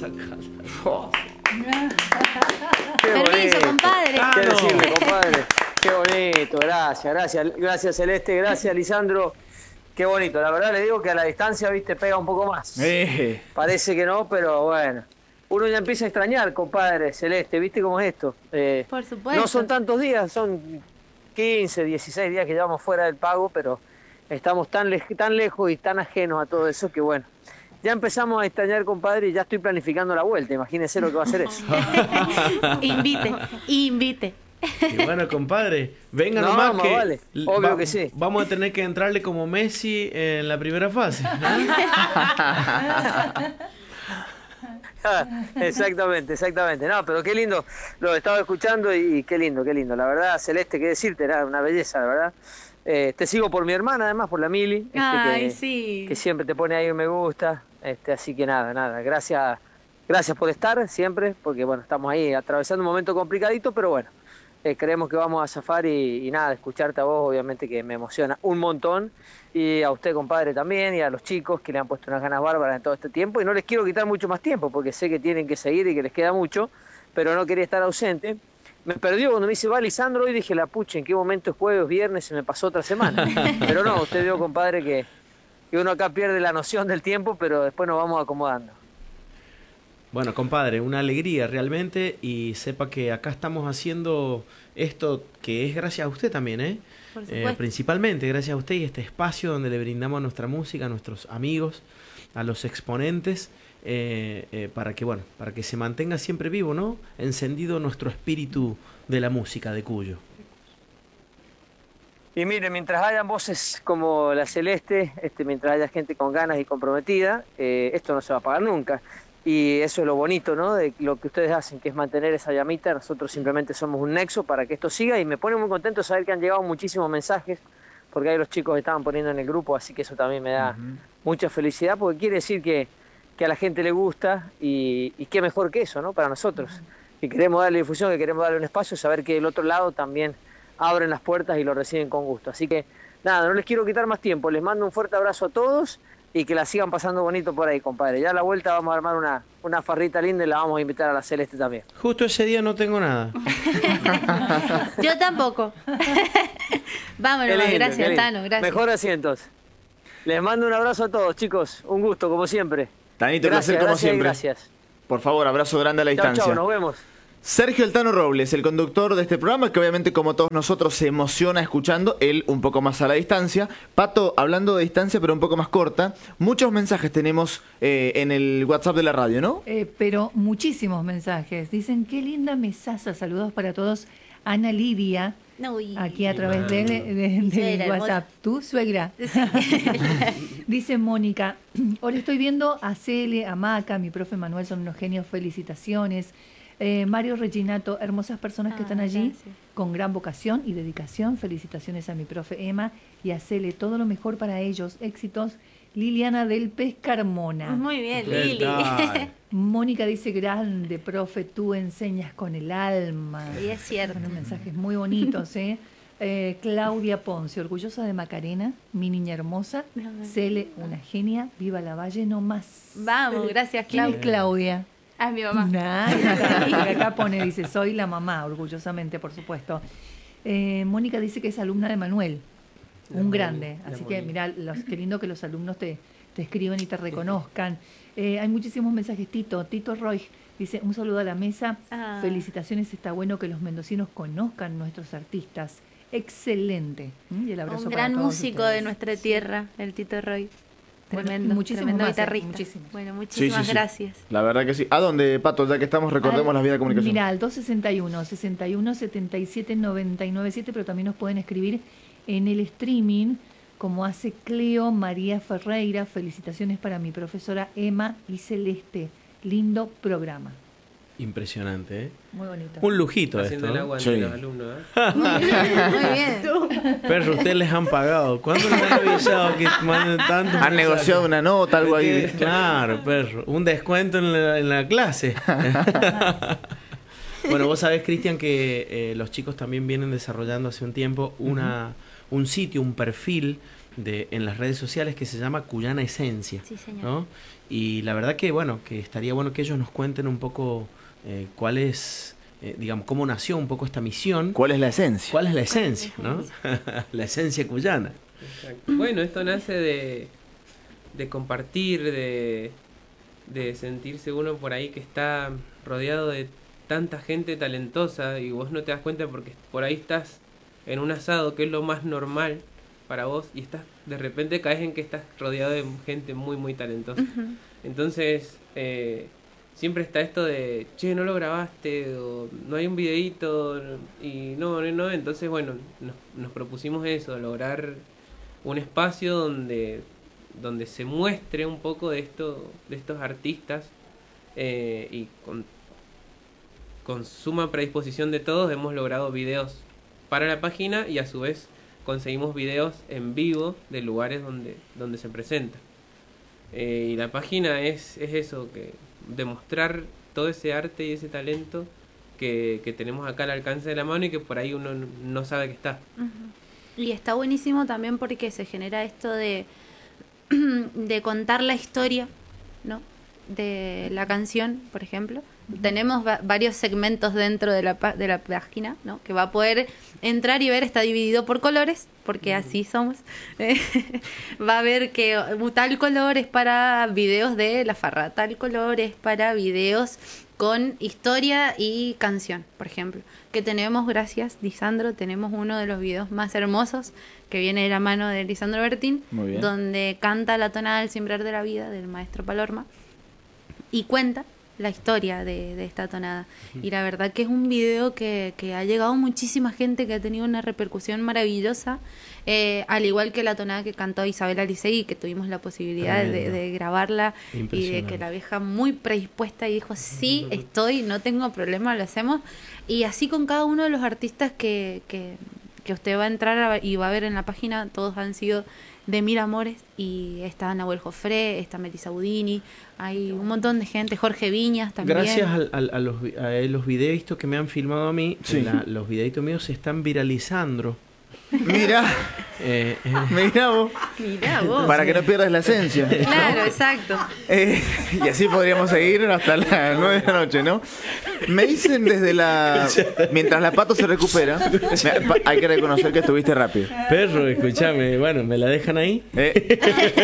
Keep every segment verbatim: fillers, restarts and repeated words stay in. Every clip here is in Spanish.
sacala. Oh. Qué Permiso, bonito. compadre. ¿Qué decirle, compadre? Qué bonito, gracias, gracias, gracias Celeste, gracias Lisandro. Qué bonito, la verdad le digo que a la distancia, viste, pega un poco más. Eh. Parece que no, pero bueno. Uno ya empieza a extrañar, compadre Celeste, ¿viste cómo es esto? Eh, Por supuesto. no son tantos días, son quince, dieciséis días que llevamos fuera del pago, pero estamos tan, le tan lejos y tan ajenos a todo eso que bueno. Ya empezamos a extrañar, compadre, y ya estoy planificando la vuelta. Imagínese lo que va a hacer eso. Invite, invite. Y bueno, compadre, venga No, nomás más que, vale. Obvio que sí. Vamos a tener que entrarle como Messi en la primera fase. Exactamente, exactamente. No, pero qué lindo, lo he estado escuchando y, y qué lindo, qué lindo. La verdad, Celeste, qué decirte, era una belleza, la verdad. Eh, te sigo por mi hermana, además, por la Mili, este, Ay, que, sí. que siempre te pone ahí un me gusta. Este, así que nada, nada. Gracias, gracias por estar siempre, porque bueno, estamos ahí atravesando un momento complicadito, pero bueno, eh, creemos que vamos a zafar y, y nada, escucharte a vos, obviamente que me emociona un montón. Y a usted, compadre, también, y a los chicos que le han puesto unas ganas bárbaras en todo este tiempo. Y no les quiero quitar mucho más tiempo, porque sé que tienen que seguir y que les queda mucho, pero no quería estar ausente. Me perdió cuando me dice, va, Lisandro, hoy dije, la pucha, ¿en qué momento es jueves, viernes? Se me pasó otra semana. Pero no, usted vio, compadre, que, que uno acá pierde la noción del tiempo, pero después nos vamos acomodando. Bueno, compadre, una alegría realmente, y sepa que acá estamos haciendo esto que es gracias a usted también, ¿eh? Por Eh, supuesto. principalmente gracias a usted y este espacio donde le brindamos nuestra música, a nuestros amigos, a los exponentes, eh, eh, para que bueno, para que se mantenga siempre vivo, ¿no? Encendido nuestro espíritu de la música de Cuyo. Y mire, mientras hayan voces como la Celeste, este, mientras haya gente con ganas y comprometida, eh, esto no se va a apagar nunca. Y eso es lo bonito, ¿no? De lo que ustedes hacen, que es mantener esa llamita. Nosotros simplemente somos un nexo para que esto siga, y me pone muy contento saber que han llegado muchísimos mensajes, porque ahí los chicos estaban poniendo en el grupo, así que eso también me da uh-huh. mucha felicidad, porque quiere decir que, que a la gente le gusta, y, y qué mejor que eso, ¿no? Para nosotros, uh-huh. que queremos darle difusión, que queremos darle un espacio, saber que del otro lado también abren las puertas y lo reciben con gusto. Así que nada, no les quiero quitar más tiempo, les mando un fuerte abrazo a todos y que la sigan pasando bonito por ahí, compadre. Ya a la vuelta vamos a armar una, una farrita linda y la vamos a invitar a la Celeste también. Justo ese día no tengo nada. Yo tampoco. Vámonos, lindo, gracias, Tano, gracias. Mejor así entonces. Les mando un abrazo a todos, chicos. Un gusto, como siempre. Tanito, gracias, placer como gracias siempre. Gracias. Por favor, abrazo grande a la chau, distancia. Chau, nos vemos. Sergio El Tano Robles, el conductor de este programa, que obviamente como todos nosotros se emociona escuchando, él un poco más a la distancia. Pato, hablando de distancia pero un poco más corta, muchos mensajes tenemos eh, en el WhatsApp de la radio, ¿no? Eh, pero muchísimos mensajes. Dicen, qué linda mesaza, saludos para todos. Ana Lidia, no, y... aquí a través de, de, de, de WhatsApp. ¿Tu suegra? Sí. Dice Mónica, hola, estoy viendo a Cele, a Maca, mi profe Manuel, son unos genios, felicitaciones. Eh, Mario Reginato, hermosas personas ah, que están allí, gracias. Con gran vocación y dedicación. Felicitaciones a mi profe Emma y a Cele, todo lo mejor para ellos, éxitos. Liliana del Pez Carmona. Muy bien, Lili. Mónica dice, grande profe, tú enseñas con el alma. Y es cierto. Unos mensajes muy bonitos, ¿eh? eh Claudia Ponce, orgullosa de Macarena, mi niña hermosa. Cele, una genia, viva la Valle no más. Vamos, gracias, ¿Quién Claudia. es Claudia? Ah, mi mamá. Nah, acá, acá pone, dice, soy la mamá, orgullosamente, por supuesto. Eh, Mónica dice que es alumna de Manuel, un muy, grande. Así que, mirá, los, qué lindo que los alumnos te, te escriben y te reconozcan. Eh, hay muchísimos mensajes. Tito, Tito Roy dice, un saludo a la mesa. Ah. Felicitaciones, está bueno que los mendocinos conozcan nuestros artistas. Excelente. Y el abrazo un gran para todos músico ustedes. De nuestra tierra, el Tito Roy. Tremendo, muchísimo tremendo más, guitarrista. Muchísimo. Bueno, muchísimas sí, sí, gracias. Sí. La verdad que sí. ¿A dónde, Pato? Ya que estamos, recordemos al, las vías de comunicación. Mira, al dos sesenta y uno, sesenta y uno, setenta y siete, noventa y nueve siete, pero también nos pueden escribir en el streaming, como hace Cleo María Ferreira. Felicitaciones para mi profesora Emma y Celeste. Lindo programa. Impresionante, ¿eh? Muy bonito. Un lujito haciendo esto. El agua sí. entre los alumnos, ¿eh? Muy bien. Perro, ustedes les han pagado. ¿Cuándo les han avisado que manden tanto? Han negociado una nota, algo ahí. Claro, perro. Un descuento en la, en la clase. Bueno, vos sabés, Cristian, que eh, los chicos también vienen desarrollando hace un tiempo una, uh-huh. un sitio, un perfil de, en las redes sociales que se llama Cuyana Esencia. Sí, señor. ¿No? Y la verdad que, bueno, que estaría bueno que ellos nos cuenten un poco eh, cuál es, eh, digamos, cómo nació un poco esta misión. ¿Cuál es la esencia? ¿Cuál es la esencia, no? La esencia cuyana. Exacto. Bueno, esto nace de, de compartir, de, de sentirse uno por ahí que está rodeado de tanta gente talentosa y vos no te das cuenta porque por ahí estás en un asado que es lo más normal para vos y estás de repente caes en que estás rodeado de gente muy muy talentosa. Uh-huh. Entonces eh, siempre está esto de che, no lo grabaste o no hay un videíto y no, no, no. Entonces bueno, nos, nos propusimos eso, lograr un espacio donde donde se muestre un poco de esto de estos artistas eh, y con con suma predisposición de todos hemos logrado videos para la página y a su vez conseguimos videos en vivo de lugares donde, donde se presenta. Eh, y la página es, es eso, que demostrar todo ese arte y ese talento que, que tenemos acá al alcance de la mano y que por ahí uno no sabe que está. Uh-huh. Y está buenísimo también porque se genera esto de, de contar la historia, ¿no? De la canción, por ejemplo. Uh-huh. Tenemos va- varios segmentos dentro de la, pa- de la página, ¿no? Que va a poder entrar y ver, está dividido por colores, porque uh-huh. así somos. Va a ver que tal color es para videos de La Farra, tal color es para videos con historia y canción, por ejemplo. Que tenemos, gracias Lisandro, tenemos uno de los videos más hermosos que viene de la mano de Lisandro Bertín, donde canta la tonada del Siembrar de la Vida del maestro Palorma y cuenta la historia de, de esta tonada. Y la verdad que es un video que, que ha llegado muchísima gente, que ha tenido una repercusión maravillosa, eh, al igual que la tonada que cantó Isabel Alicegui, que tuvimos la posibilidad de, de grabarla y de que la vieja muy predispuesta y dijo, sí, estoy, no tengo problema, lo hacemos. Y así con cada uno de los artistas que, que, que usted va a entrar a, y va a ver en la página, todos han sido de mil amores, y está Nahuel Jofré, está Melissa Budini, hay un montón de gente, Jorge Viñas también. Gracias al, al, a, los, a los videitos que me han filmado a mí, sí. la, los videitos míos se están viralizando. Mira, eh, eh. mira vos. Mirá vos. Para que no pierdas la esencia. Claro, ¿no? Exacto. Eh, y así podríamos seguir hasta las nueve de la noche, ¿no? Me dicen desde la... Mientras la Pato se recupera, me, hay que reconocer que estuviste rápido. Perro, escúchame, bueno, ¿me la dejan ahí? Eh,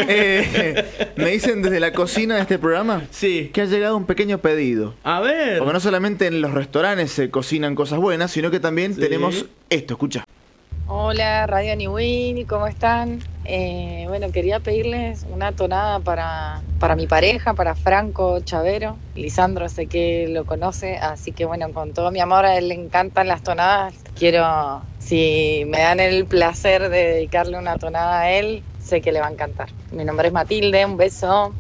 eh, me dicen desde la cocina de este programa sí. que ha llegado un pequeño pedido. A ver. Porque no solamente en los restaurantes se cocinan cosas buenas, sino que también sí. tenemos esto, escucha. Hola, Radio Niwini, ¿cómo están? Eh, bueno, quería pedirles una tonada para, para mi pareja, para Franco Chavero. Lisandro sé que lo conoce, así que bueno, con todo mi amor, a él le encantan las tonadas. Quiero, si me dan el placer de dedicarle una tonada a él, sé que le va a encantar. Mi nombre es Matilde, un beso.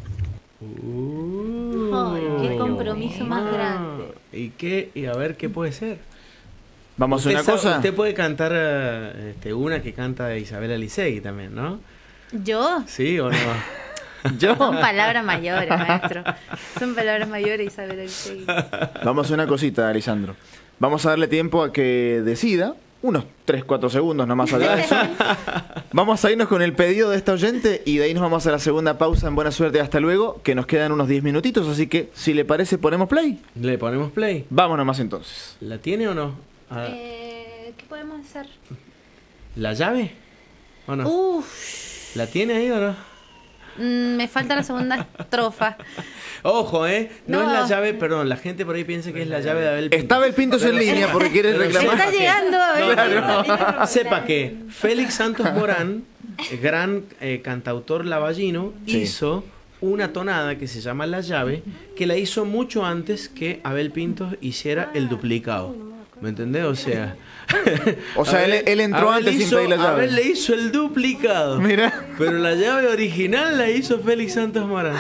Uh, Ay, qué compromiso más ah, grande. ¿Y qué? Y a ver, ¿qué puede ser? Vamos a una sabe, cosa. Usted puede cantar uh, este, una que canta Isabel Alicegui también, ¿no? ¿Yo? ¿Sí o no? ¿Yo? Son palabras mayores, maestro. Son palabras mayores, Isabel Alicegui. Vamos a una cosita, Lisandro. Vamos a darle tiempo a que decida. Unos tres, cuatro segundos nomás allá de eso. Vamos a irnos con el pedido de esta oyente y de ahí nos vamos a la segunda pausa en Buena Suerte. Hasta luego, que nos quedan unos diez minutitos. Así que, si le parece, ponemos play. ¿Le ponemos play? Vamos nomás entonces. ¿La tiene o no? Ah. Eh, ¿Qué podemos hacer? ¿La llave? ¿O no? Uf. ¿La tiene ahí o no? Mm, me falta la segunda estrofa. Ojo, ¿eh? No, no es la llave, perdón, la gente por ahí piensa que es la llave de Abel Pintos. Está Abel Pintos en línea porque quiere reclamar. Está llegando Abel. Claro. Sepa que Félix Santos Morán, gran eh, cantautor lavallino, sí. hizo una tonada que se llama La Llave, que la hizo mucho antes que Abel Pintos hiciera el duplicado. ¿Me entendés? O sea... O sea, Abel, él, él entró Abel antes hizo, sin pedir la llave. Abel le hizo el duplicado. Mira. Pero la llave original la hizo Félix Santos Morán.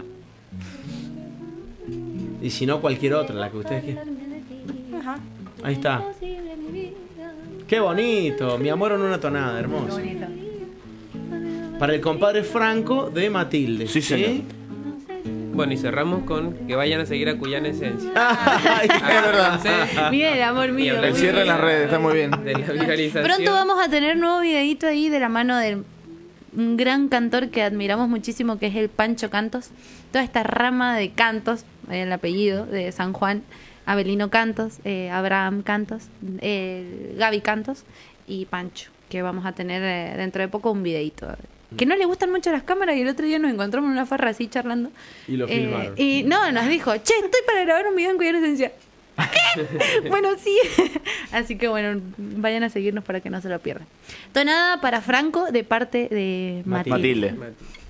Y si no, cualquier otra, la que ustedes quieran. Ajá. Ahí está. Qué bonito. Mi amor en una tonada, hermoso. Para el compadre Franco de Matilde. Sí, señor. ¿Sí? Bueno, y cerramos con que vayan a seguir a Cuyana Esencia. Ay, es verdad. Bien, amor mío. El cierre en las redes, está muy bien. De la viralización. Pronto vamos a tener nuevo videito ahí de la mano del un gran cantor que admiramos muchísimo, que es el Pancho Cantos. Toda esta rama de Cantos, el apellido de San Juan, Abelino Cantos, eh, Abraham Cantos, eh, Gaby Cantos y Pancho, que vamos a tener eh, dentro de poco un videito. Que no le gustan mucho las cámaras y el otro día nos encontramos en una farra así charlando. Y lo eh, filmaron. Y no, nos dijo, che, estoy para grabar un video en Cuidar Esencia. ¿Qué? Bueno, sí. Así que bueno, vayan a seguirnos para que no se lo pierdan. Tonada para Franco de parte de Matilde. Matilde. Matilde.